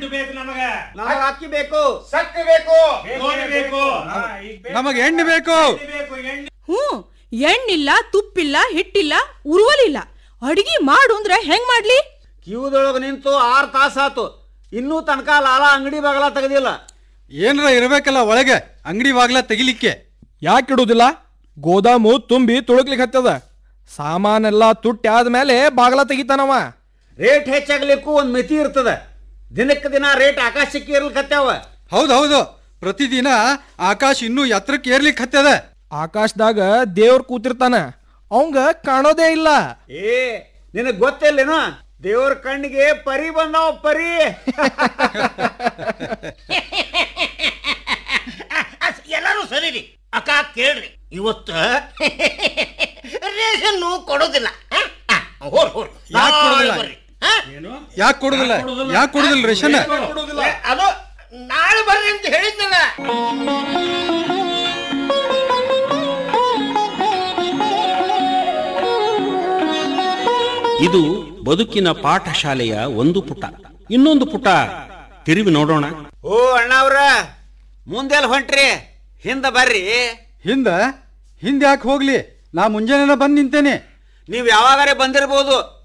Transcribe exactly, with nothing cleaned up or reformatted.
ದುಡ್ಡು ಬೇಕು ನಮಗ, ನಮಗ ಅಕ್ಕಿ ಬೇಕು, ಸಕ್ಕರೆ ಬೇಕು, ಬೇಕು, ನಮಗ ಎಣ್ಣೆ ಬೇಕು. ಹ್ಮ್, ಎಣ್ಣಿಲ್ಲ, ತುಪ್ಪಿಲ್ಲ, ಹಿಟ್ಟಿಲ್ಲ, ಉರುವಲಿಲ್ಲ. ಅಡಿಗೆ ಮಾಡು ಅಂದ್ರೆ ಹೆಂಗ್ ಮಾಡ್ಲಿ? ಕ್ಯೂದೊಳಗ ನಿಂತು ಆರ್ ತಾಸ ಆತು, ಇನ್ನೂ ತನಕ ಲಾಲ ಅಂಗಡಿ ಬಾಗಲ ತೆಗದಿಲ್ಲ. ಏನ್ರ ಇರ್ಬೇಕಲ್ಲ ಒಳಗೆ ಅಂಗಡಿ ಬಾಗ್ಲ ತೆಗಿಲಿಕ್ಕೆ. ಯಾಕೆ ಇಡುದಿಲ್ಲ? ಗೋದಾಮು ತುಂಬಿ ತುಳುಕ್ಲಿಕ್ಕೆ ಹತ್ತದ. ಸಾಮಾನೆಲ್ಲ ತುಟ್ಟಿ ಆದ್ಮೇಲೆ ಬಾಗ್ಲ ತೆಗಿತಾನವ. ರೇಟ್ ಹೆಚ್ಚಾಗ್ಲಿಕ್ಕೂ ಒಂದ್ ಮಿತಿ ಇರ್ತದ. ದಿನಕ್ಕೆ ದಿನ ರೇಟ್ ಆಕಾಶಕ್ಕೆ ಏರ್ಲಿಕ್ಕತ್ತಾವ. ಹೌದೌದು, ಪ್ರತಿದಿನ ಆಕಾಶ ಇನ್ನೂ ಎತ್ತರಕ್ಕೆ ಏರ್ಲಿಕ್ಕೆ ಹತ್ತದ. ಆಕಾಶದಾಗ ದೇವ್ರ ಕೂತಿರ್ತಾನ, ಅವಂಗ ಕಾಣೋದೇ ಇಲ್ಲ. ಏ ನಿನಗ್ ಗೊತ್ತಿಲ್ಲೇನು? ದೇವ್ರ ಕಣ್ಣಿಗೆ ಪರಿ ಬಂದಾವ, ಪರಿ. ಎಲ್ಲರೂ ಸರಿರಿ. ಅಕ್ಕ ಕೇಳ್ರಿ, ಇವತ್ತ ರೇಷನ್ ಕೊಡೋದಿಲ್ಲ. ಹೋರ್ ಹೋರ್ ಯಾಕೆ ಕೊಡುದಿಲ್ಲ? ಯಾಕೆ ಕೊಡುದಿಲ್ಲ? ಯಾಕೆ ಕೊಡುದಿಲ್ಲ ರೇಷನ್? ಅದು ನಾಳೆ ಬರ್ರಿ ಅಂತ ಹೇಳಿದ್ನಲ್ಲ. ಇದು ಬದುಕಿನ ಪಾಠಶಾಲೆಯ ಒಂದು ಪುಟ. ಇನ್ನೊಂದು ಪುಟ ತಿರುವಿ ನೋಡೋಣ. ಓ ಅಣ್ಣವ್ರ, ಮುಂದೆಲ್ಲ ಹೊಂಟ್ರಿ? ಹಿಂದ ಬರ್ರಿ. ಹಿಂದ ಹಿಂದ ಯಾಕೆ ಹೋಗ್ಲಿ? ನಾ ಮುಂಜಾನೆ ಬಂದ್ ನಿಂತೇನೆ. ನೀವ್ ಯಾವಾಗಾರೆ ಬಂದಿರ್ಬೋದು,